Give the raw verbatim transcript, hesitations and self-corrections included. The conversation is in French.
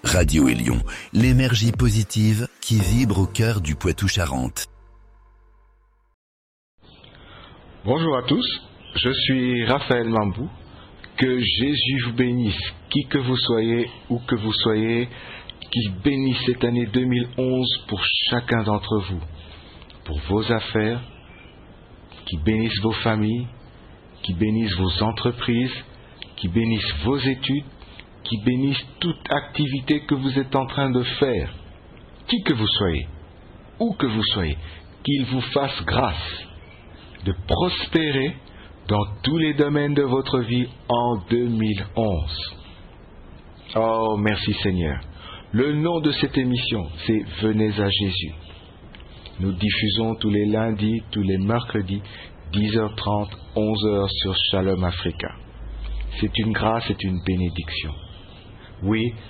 Radio Élion, l'énergie positive qui vibre au cœur du Poitou-Charentes. Bonjour à tous, je suis Raphaël Mambou. Que Jésus vous bénisse, qui que vous soyez, où que vous soyez, qu'il bénisse cette année deux mille onze pour chacun d'entre vous, pour vos affaires, qui bénisse vos familles, qui bénisse vos entreprises, qui bénisse vos études, qui bénisse toute activité que vous êtes en train de faire, qui que vous soyez, où que vous soyez, qu'il vous fasse grâce de prospérer dans tous les domaines de votre vie en deux mille onze. Oh, merci Seigneur. Le nom de cette émission, c'est Venez à Jésus. Nous diffusons tous les lundis, tous les mercredis, dix heures trente, onze heures sur Shalom Africa. C'est une grâce, c'est une bénédiction. Oui,